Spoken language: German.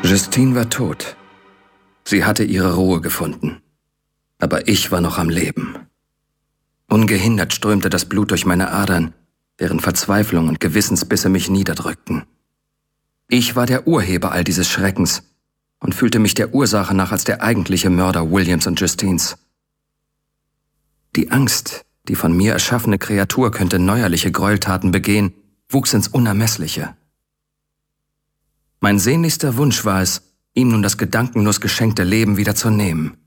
Justine war tot. Sie hatte ihre Ruhe gefunden. Aber ich war noch am Leben. Ungehindert strömte das Blut durch meine Adern, während Verzweiflung und Gewissensbisse mich niederdrückten. Ich war der Urheber all dieses Schreckens und fühlte mich der Ursache nach als der eigentliche Mörder Williams und Justines. Die Angst, die von mir erschaffene Kreatur könnte neuerliche Gräueltaten begehen, wuchs ins Unermessliche. Mein sehnlichster Wunsch war es, ihm nun das gedankenlos geschenkte Leben wieder zu nehmen.